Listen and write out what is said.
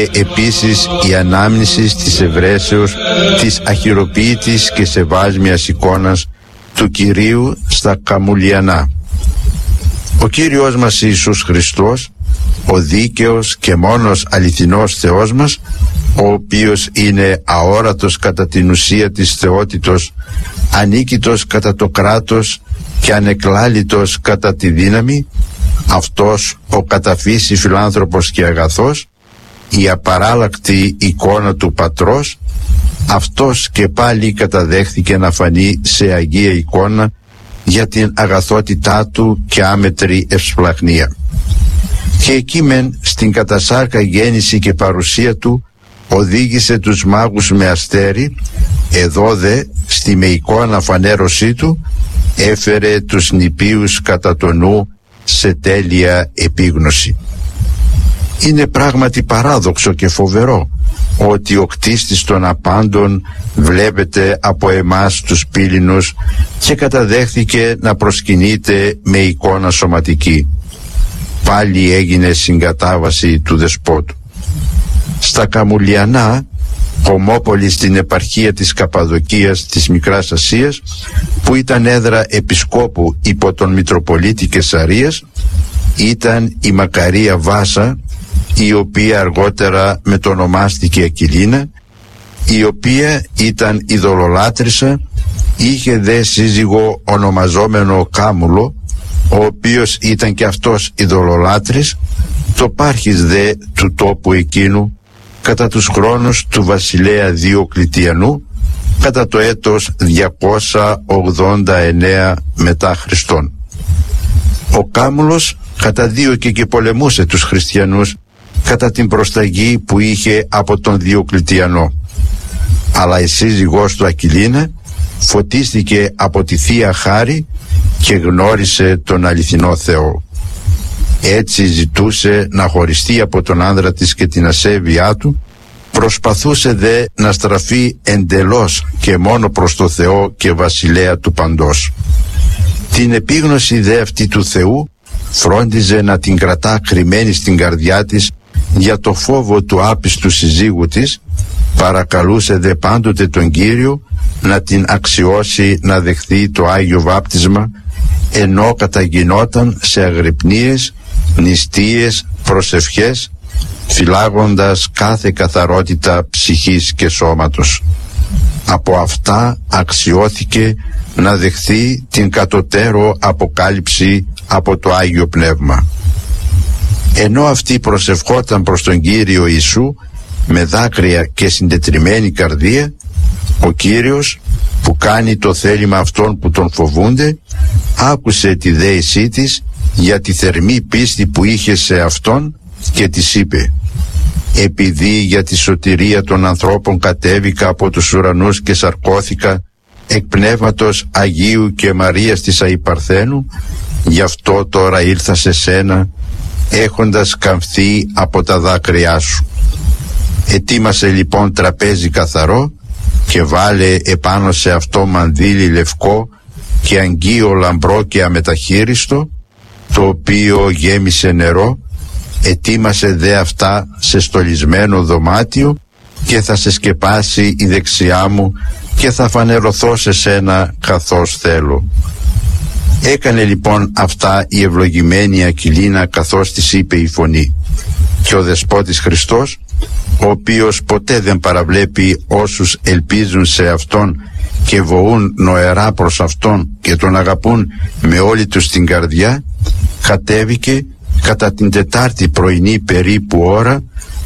επίσης η ανάμνηση της ευρέσεως της αχυροποίητης και σεβάσμιας εικόνας του Κυρίου στα Καμουλιανά. Ο Κύριος μας Ιησούς Χριστός, ο δίκαιος και μόνος αληθινός Θεός μας, ο οποίος είναι αόρατος κατά την ουσία της θεότητος, ανίκητος κατά το κράτος και ανεκλάλητος κατά τη δύναμη, αυτός ο κατά φύση φιλάνθρωπος και αγαθός, η απαράλλακτη εικόνα του Πατρός, αυτός και πάλι καταδέχθηκε να φανεί σε αγία εικόνα για την αγαθότητά του και άμετρη ευσπλαχνία. Και εκεί μεν στην κατασάρκα γέννηση και παρουσία του οδήγησε τους μάγους με αστέρι, εδώ δε στη με εικόνα φανέρωσή του έφερε τους νηπίους κατά το νου σε τέλεια επίγνωση. Είναι πράγματι παράδοξο και φοβερό ότι ο κτίστης των απάντων βλέπετε από εμάς τους πύληνους και καταδέχθηκε να προσκυνείται με εικόνα σωματική. Πάλι έγινε συγκατάβαση του δεσπότου. Στα Καμουλιανά, κομμόπολη στην επαρχία της Καπαδοκίας της Μικράς Ασίας, που ήταν έδρα επισκόπου υπό τον Μητροπολίτη Καισαρίας, ήταν η Μακαρία Βάσα, η οποία αργότερα μετονομάστηκε Ακυλίνα, η οποία ήταν ειδωλολάτρησα, είχε δε σύζυγο ονομαζόμενο Κάμουλο, ο οποίος ήταν και αυτός ειδωλολάτρης, το πάρχης δε του τόπου εκείνου κατά τους χρόνους του βασιλέα Διοκλητιανού, κατά το έτος 289 μετά Χριστόν. Ο Κάμουλος καταδίωκε και πολεμούσε τους χριστιανούς κατά την προσταγή που είχε από τον Διοκλητιανό, αλλά η σύζυγός του Ακυλίνα φωτίστηκε από τη Θεία Χάρη και γνώρισε τον αληθινό Θεό. Έτσι ζητούσε να χωριστεί από τον άνδρα της και την ασέβειά του, προσπαθούσε δε να στραφεί εντελώς και μόνο προς το Θεό και βασιλέα του παντός. Την επίγνωση δε αυτή του Θεού φρόντιζε να την κρατά κρυμμένη στην καρδιά της για το φόβο του άπιστου συζύγου της, παρακαλούσε δε πάντοτε τον Κύριο να την αξιώσει να δεχθεί το Άγιο Βάπτισμα, ενώ καταγινόταν σε αγρυπνίες, νηστείες, προσευχές, φυλάγοντας κάθε καθαρότητα ψυχής και σώματος. Από αυτά αξιώθηκε να δεχθεί την κατωτέρω αποκάλυψη από το Άγιο Πνεύμα. Ενώ αυτή προσευχόταν προς τον Κύριο Ιησού με δάκρυα και συντετριμμένη καρδία, ο Κύριος, που κάνει το θέλημα αυτών που τον φοβούνται, άκουσε τη δέησή της για τη θερμή πίστη που είχε σε αυτόν και της είπε: «Επειδή για τη σωτηρία των ανθρώπων κατέβηκα από τους ουρανούς και σαρκώθηκα εκ πνεύματος Αγίου και Μαρίας της Αϊπαρθένου, γι' αυτό τώρα ήρθα σε σένα, έχοντας καμφθεί από τα δάκρυά σου. Ετοίμασε λοιπόν τραπέζι καθαρό και βάλε επάνω σε αυτό μανδύλι λευκό και αγγείο λαμπρό και αμεταχείριστο, το οποίο γέμισε νερό. Ετοίμασε δε αυτά σε στολισμένο δωμάτιο και θα σε σκεπάσει η δεξιά μου και θα φανερωθώ σε σένα καθώς θέλω». Έκανε λοιπόν αυτά η ευλογημένη Ακυλίνα καθώς της είπε η φωνή. Και ο Δεσπότης Χριστός, ο οποίος ποτέ δεν παραβλέπει όσους ελπίζουν σε Αυτόν και βοούν νοερά προς Αυτόν και τον αγαπούν με όλη τους την καρδιά, κατέβηκε κατά την Τετάρτη πρωινή περίπου ώρα